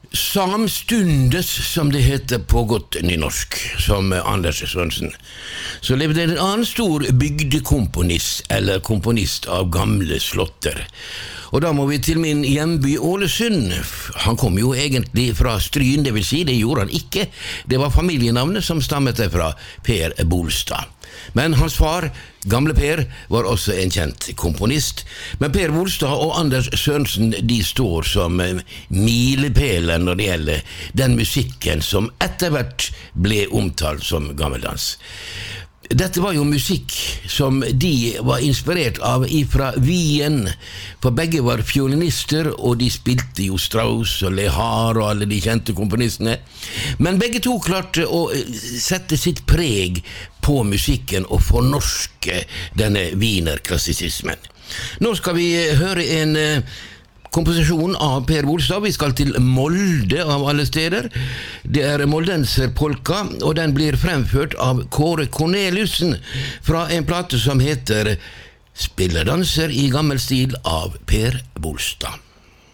Samstundes, som det heter på godt nynorsk, som Anders Sørensen, så levde en annen stor bygdekomponist, eller komponist av gamle slotter. Og da må vi til min hjemby Ålesund. Han kom jo egentlig fra Stryn, det vil si, det gjorde han ikke. Det var familienavnet som stammet fra Per Bolstad. Men hans far, gamle Per, var også en kjent komponist. Men Per Bolstad og Anders Sørensen, de står som milepæler når det gjelder den musikken som etter hvert ble omtalt som gammeldans. Dette var jo musikk som de var inspirert av ifra Wien, for begge var fiolinister, og de spilte jo Strauss og Lehar og alle de kjente komponistene. Men begge to klarte å sette sitt preg på musikken og fornorske denne wienerklassisismen. Nå skal vi høre en komposisjon av Per Bolstad. Vi skal til Molde av alle steder. Det er Moldenserpolka, og den blir fremført av Kåre Corneliussen fra en plate som heter Spilledanser i gammel stil av Per Bolstad.